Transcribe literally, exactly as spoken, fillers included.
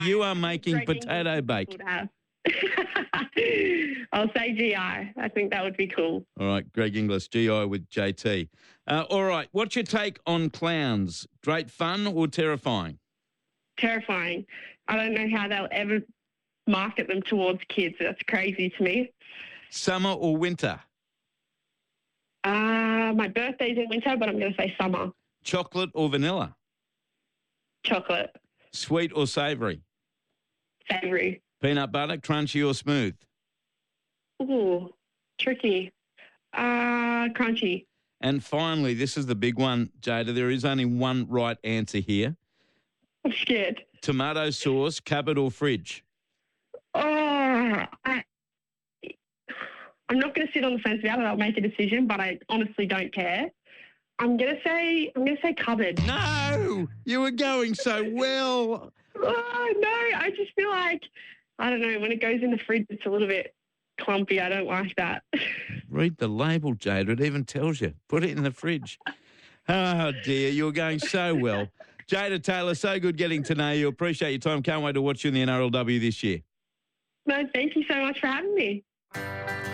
You are making Great potato English bake. people to have. I'll say G I. I think that would be cool. All right, Greg Inglis, G I with J T. Uh, all right, what's your take on clowns? Great fun or terrifying? Terrifying. I don't know how they'll ever market them towards kids. That's crazy to me. Summer or winter? Uh, my birthday's in winter, but I'm going to say summer. Chocolate or vanilla? Chocolate. Sweet or savoury? Savoury. Peanut butter, crunchy or smooth? Ooh, tricky. Uh, crunchy. And finally, this is the big one, Jada. There is only one right answer here. I'm scared. Tomato sauce, cupboard or fridge? Oh, I, I'm not going to sit on the fence about it. I'll make a decision, but I honestly don't care. I'm going to say I'm going to say cupboard. No, you were going so well. Oh, no, I just feel like, I don't know, when it goes in the fridge, it's a little bit clumpy. I don't like that. Read the label, Jada. It even tells you. Put it in the fridge. Oh, dear. You were going so well. Jada Taylor, so good getting to know you. Appreciate your time. Can't wait to watch you in the N R L W this year. No, thank you so much for having me.